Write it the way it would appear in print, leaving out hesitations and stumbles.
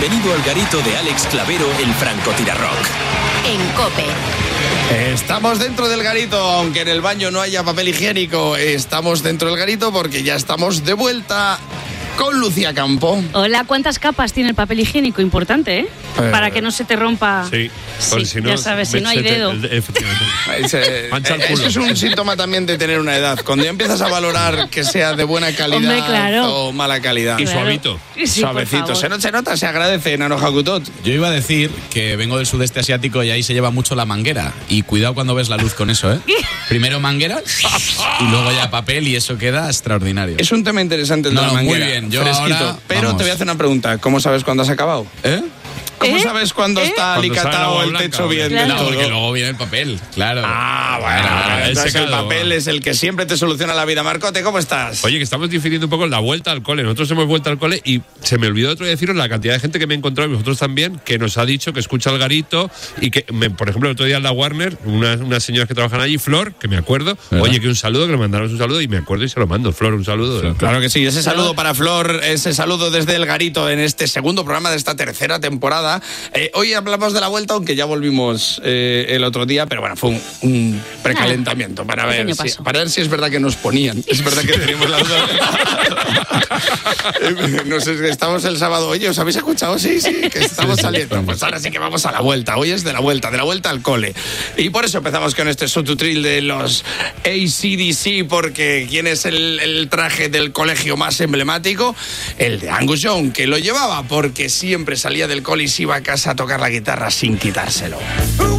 Bienvenido al garito de Alex Clavero, el francotirarrock. En COPE. Estamos dentro del garito, aunque en el baño no haya papel higiénico. Estamos dentro del garito porque ya estamos de vuelta con Lucía Campo. Hola, ¿cuántas capas tiene el papel higiénico? Importante, ¿eh? Para que no se te rompa. Sí, si no, ya sabes, si no hay dedo. Eso es un síntoma también de tener una edad. Cuando ya empiezas a valorar que sea de buena calidad. Hombre, claro. O mala calidad. Y suavito. Sí, Suavecito. Se nota, se agradece, Nano Hakutot. Yo iba a decir que vengo del sudeste asiático y ahí se lleva mucho la manguera. Y cuidado cuando ves la luz con eso, ¿eh? Primero manguera y luego ya papel y eso queda extraordinario. Es un tema interesante el de la manguera. Muy bien, yo fresquito. ahora, pero vamos. te voy a hacer una pregunta. ¿Cómo sabes cuándo has acabado? ¿Cómo sabes cuándo está Cuando sale alicatado la el blanca, techo bien claro. del todo? Porque luego viene el papel, claro. Bueno, entonces el papel es el que siempre te soluciona la vida. Marcote, ¿cómo estás? Oye, que estamos difiriendo un poco la vuelta al cole. Nosotros hemos vuelto al cole y se me olvidó otro día deciros la cantidad de gente que me he encontrado, y vosotros también, que nos ha dicho que escucha el garito y que, por ejemplo, el otro día en la Warner, unas señoras que trabajan allí, Flor, que me acuerdo, ¿verdad? oye, que un saludo, que le mandaron un saludo y me acuerdo y se lo mando. Flor, un saludo. Claro que sí, ese saludo para Flor, ese saludo desde el garito en este segundo programa de esta tercera temporada. Hoy hablamos de la vuelta, aunque ya volvimos el otro día, pero bueno, fue un precalentamiento para ver si es verdad que nos ponían. Es verdad que teníamos la duda. Nos estamos el sábado, oye, ¿os habéis escuchado? Sí, que estamos saliendo. Pues ahora sí que vamos a la vuelta. Hoy es de la vuelta al cole. Y por eso empezamos con este subtutril de los AC/DC, porque ¿quién es el traje del colegio más emblemático? El de Angus Young, que lo llevaba porque siempre salía del cole y se iba a casa a tocar la guitarra sin quitárselo.